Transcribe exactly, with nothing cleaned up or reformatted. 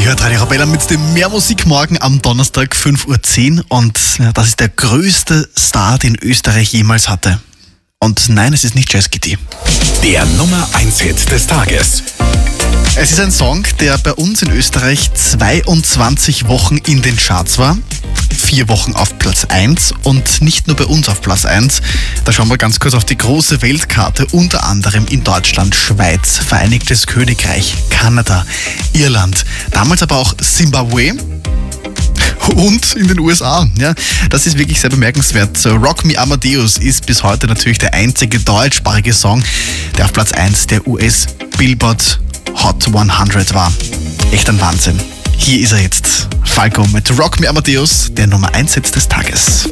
hört Radio Arabella mit dem Mehr Musik morgen am Donnerstag fünf Uhr zehn und ja, das ist der größte Star, den Österreich jemals hatte. Und nein, es ist nicht Jazz Kitty. Der Nummer eins Hit des Tages. Es ist ein Song, der bei uns in Österreich zweiundzwanzig Wochen in den Charts war. Vier Wochen auf Platz eins und nicht nur bei uns auf Platz eins. Da schauen wir ganz kurz auf die große Weltkarte, unter anderem in Deutschland, Schweiz, Vereinigtes Königreich, Kanada, Irland, damals aber auch Zimbabwe und in den U S A. Ja, das ist wirklich sehr bemerkenswert. Rock Me Amadeus ist bis heute natürlich der einzige deutschsprachige Song, der auf Platz eins der U S Billboard Hot hundert war. Echt ein Wahnsinn. Hier ist er jetzt. Falco mit Rock Me Amadeus, der Nummer eins Hit des Tages.